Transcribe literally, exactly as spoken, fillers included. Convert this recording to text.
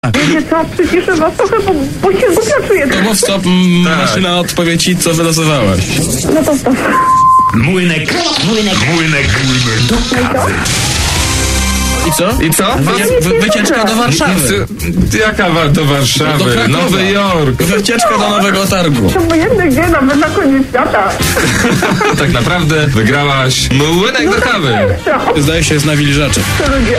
Wiecie co, przyciszę was trochę, bo, bo się głupio czuję. To mów stop, Tak. maszyna odpowie ci, co wylosowałaś. No to stop. Młynek, młynek, młynek, młynek do kawy. I co? I co? Wycie- wy- wycieczka do Warszawy. Ty- Jaka wa- do Do Warszawy? Krakowa. Nowy Jork. Wycieczka do Nowego Targu. To obojętny gdzie, nawet na koniec świata. Tak naprawdę wygrałaś młynek do kawy. Co? Zdaje się, jest na wilżacze. To ludzie.